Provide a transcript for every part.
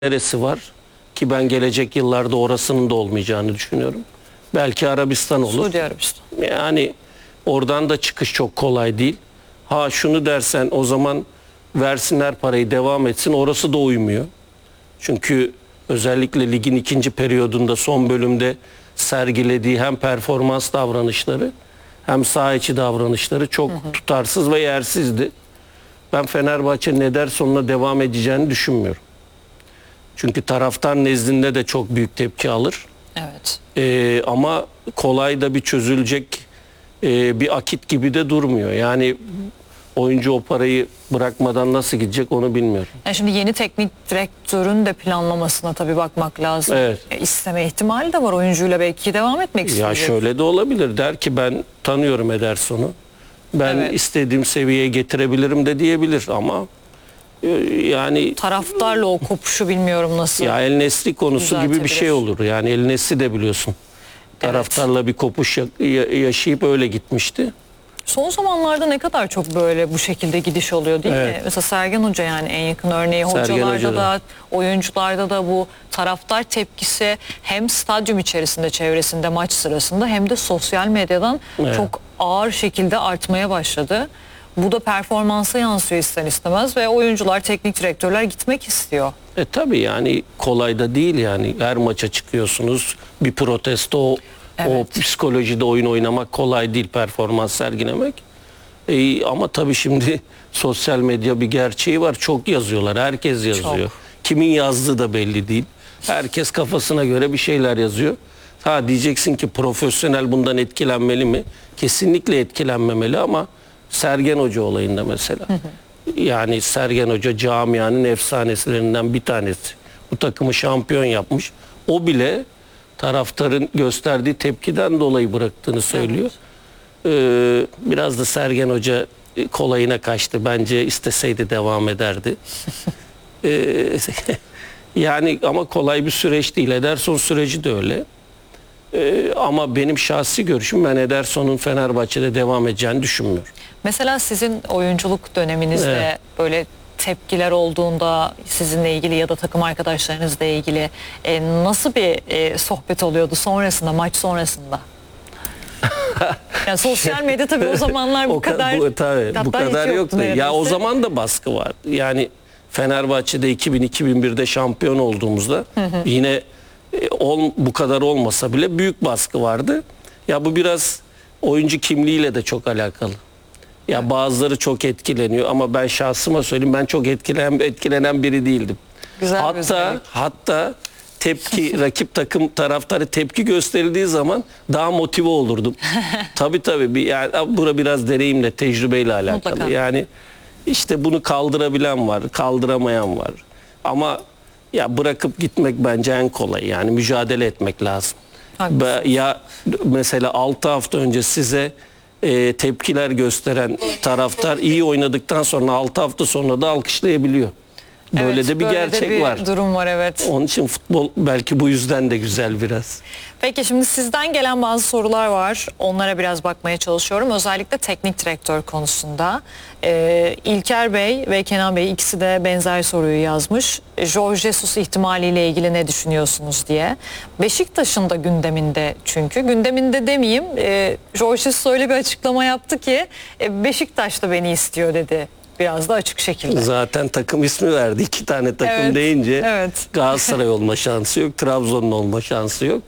neresi var ki ben gelecek yıllarda orasının da olmayacağını düşünüyorum. Belki Arabistan olur. Suudi Arabistan. Yani oradan da çıkış çok kolay değil. Ha şunu dersen o zaman versinler parayı devam etsin, orası da uymuyor. Çünkü özellikle ligin ikinci periyodunda son bölümde sergilediği hem performans davranışları hem saha içi davranışları çok tutarsız ve yersizdi. Ben Fenerbahçe'nin Ederson'la devam edeceğini düşünmüyorum. Çünkü taraftar nezdinde de çok büyük tepki alır. Evet. Ama kolay da bir çözülecek bir akit gibi de durmuyor. Yani oyuncu o parayı bırakmadan nasıl gidecek onu bilmiyorum. Yani şimdi yeni teknik direktörün de planlamasına tabii bakmak lazım. Evet. İsteme ihtimali de var, oyuncuyla belki devam etmek istiyor. Ya şöyle de olabilir, der ki ben tanıyorum Ederson'u. Ben istediğim seviyeye getirebilirim de diyebilir ama yani Taraftarla o kopuşu bilmiyorum nasıl. ya El Nesri konusu gibi bir şey olur. Yani El Nesri de biliyorsun. Taraftarla bir kopuş yaşayıp öyle gitmişti. Son zamanlarda ne kadar çok böyle bu şekilde gidiş oluyor değil mi? Mesela Sergen Hoca yani en yakın örneği, hocalarda da oyuncularda da bu taraftar tepkisi hem stadyum içerisinde çevresinde maç sırasında hem de sosyal medyadan çok ağır şekilde artmaya başladı. Bu da performansa yansıyor ister istemez ve oyuncular, teknik direktörler gitmek istiyor. Tabii yani kolay da değil yani her maça çıkıyorsunuz bir protesto. O psikolojide oyun oynamak kolay değil, performans sergilemek. Ama tabii şimdi sosyal medya bir gerçeği var. Çok yazıyorlar. Herkes yazıyor. Çok. Kimin yazdığı da belli değil. Herkes kafasına göre bir şeyler yazıyor. Ha diyeceksin ki profesyonel bundan etkilenmeli mi? Kesinlikle etkilenmemeli ama Sergen Hoca olayında mesela. Yani Sergen Hoca camianın efsanesilerinden bir tanesi. Bu takımı şampiyon yapmış. O bile taraftarın gösterdiği tepkiden dolayı bıraktığını söylüyor. Biraz da Sergen Hoca kolayına kaçtı. Bence isteseydi devam ederdi. Yani ama kolay bir süreç değil. Ederson süreci de öyle. Ama benim şahsi görüşüm, ben Ederson'un Fenerbahçe'de devam edeceğini düşünmüyorum. Mesela sizin oyunculuk döneminizde böyle tepkiler olduğunda sizinle ilgili ya da takım arkadaşlarınızla ilgili nasıl bir sohbet oluyordu sonrasında, maç sonrasında? Yani sosyal medya tabii o zamanlar bu kadar bu kadar yoktu. Ya o zaman da baskı vardı. Yani Fenerbahçe'de 2000-2001'de şampiyon olduğumuzda yine bu kadar olmasa bile büyük baskı vardı. Ya bu biraz oyuncu kimliğiyle de çok alakalı. Ya bazıları çok etkileniyor ama ben şahsıma söyleyeyim, ben çok etkilenen biri değildim. Hatta tepki rakip takım taraftarı tepki gösterildiği zaman daha motive olurdum. Tabii yani bura biraz deneyimle, tecrübeyle alakalı. Mutlaka. Yani işte bunu kaldırabilen var, kaldıramayan var. Ama ya bırakıp gitmek bence en kolay. Yani mücadele etmek lazım. Ya mesela 6 hafta önce size tepkiler gösteren taraftar iyi oynadıktan sonra 6 hafta sonra da alkışlayabiliyor. Böyle de bir gerçek var. Durum var, evet. Onun için futbol belki bu yüzden de güzel biraz. Peki şimdi sizden gelen bazı sorular var. Onlara biraz bakmaya çalışıyorum. Özellikle teknik direktör konusunda. İlker Bey ve Kenan Bey ikisi de benzer soruyu yazmış. Jorge Jesus ihtimaliyle ilgili ne düşünüyorsunuz diye. Beşiktaş'ın da gündeminde çünkü. Gündeminde demeyeyim. Jorge Jesus öyle bir açıklama yaptı ki Beşiktaş da beni istiyor dedi. Biraz da açık şekilde. Zaten takım ismi verdi. 2 tane takım deyince Galatasaray olma şansı yok. Trabzon'un olma şansı yok.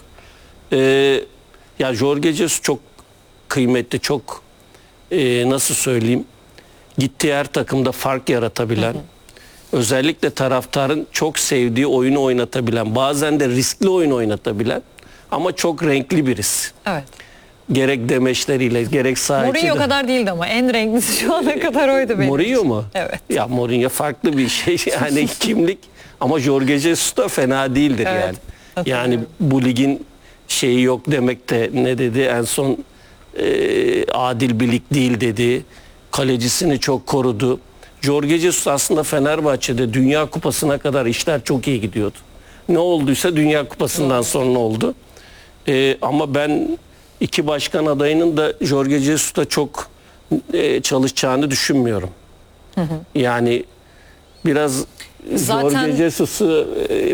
Ya Jorge Jesus çok kıymetli, çok nasıl söyleyeyim, gittiği her takımda fark yaratabilen, özellikle taraftarın çok sevdiği oyunu oynatabilen, bazen de riskli oyun oynatabilen ama çok renkli birisi. Evet. Gerek demeçleriyle, gerek sahiçi. Mourinho kadar değildi ama en renklisi şu ana kadar oydu benim. Mourinho mu? Evet. Ya Mourinho farklı bir şey yani kimlik, ama Jorge Jesus da fena değildir yani. Yani bu ligin şeyi yok demek de, ne dedi en son, adil bir lig değil dedi. Kalecisini çok korudu. Jorge Jesus aslında Fenerbahçe'de Dünya Kupası'na kadar işler çok iyi gidiyordu. Ne olduysa Dünya Kupası'ndan sonra oldu. Ama ben iki başkan adayının da Jorge Jesus'ta çok çalışacağını düşünmüyorum. Yani biraz Zaten Jorge Jesus'u